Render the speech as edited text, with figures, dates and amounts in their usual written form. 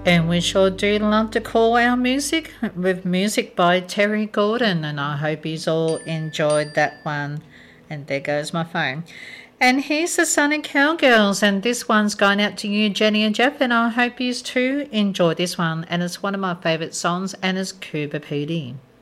And we sure do love to call our music with music by Terry Gordon, and I hope you all enjoyed that one. And there goes my phone. And here's the Sonic Cowgirls, and this one's going out to you, Jenny and Jeff, and I hope you too enjoy this one. And it's one of my favourite songs, and it's Cooper Pedy.